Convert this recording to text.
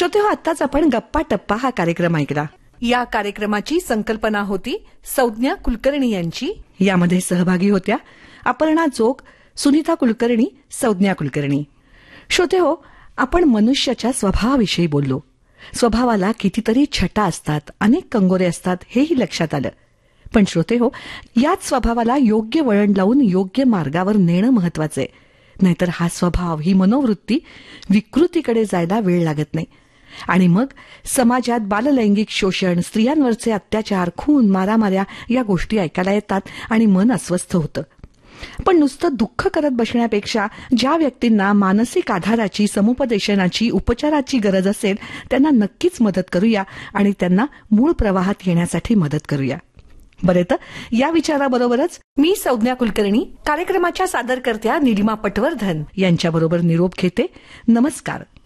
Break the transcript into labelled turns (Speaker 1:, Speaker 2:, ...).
Speaker 1: श्रोतेहो, आत्ताच आपण गप्पा टप्पा हा कार्यक्रम ऐकला. या कार्यक्रमाची संकल्पना होती संज्ञा कुलकर्णी यांची. यामध्ये सहभागी होत्या अपर्णा जोग, सुनीता कुलकर्णी, संज्ञा कुलकर्णी. श्रोतेहो, आपण मनुष्याच्या स्वभावाविषयी बोललो. स्वभावाला कितीतरी छटा असतात, अनेक कंगोरे असतात, हेही लक्षात आलं. पण श्रोतेहो, याच स्वभावाला योग्य वळण लावून योग्य मार्गावर नेणं महत्वाचं आहे. नाहीतर हा स्वभाव, ही मनोवृत्ती विकृतीकडे जायला वेळ लागत नाही. आणि मग समाजात बाललैंगिक शोषण, स्त्रियांवरचे अत्याचार, खून, मारामाऱ्या या गोष्टी ऐकायला येतात आणि मन अस्वस्थ होतं. पण नुसतं दुःख करत बसण्यापेक्षा ज्या व्यक्तींना मानसिक आधाराची, समुपदेशनाची, उपचाराची गरज असेल त्यांना नक्कीच मदत करूया आणि त्यांना मूळ प्रवाहात येण्यासाठी मदत करूया. बरे, तर या विचाराबरोबरच मी संज्ञा कुलकर्णी, कार्यक्रमाच्या सादरकर्त्या निलिमा पटवर्धन यांच्याबरोबर निरोप घेते. नमस्कार.